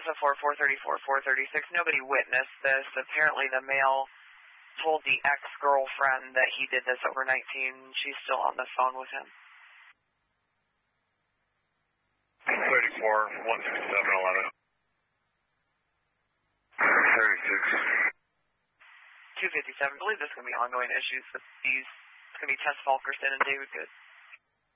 SO4, 434, 436. Nobody witnessed this. Apparently the male told the ex-girlfriend that he did this over 19. She's still on the phone with him. 34, 167, 11. 36. 257. I believe there's going to be ongoing issues with these. It's going to be Tess Falkerson and David Good.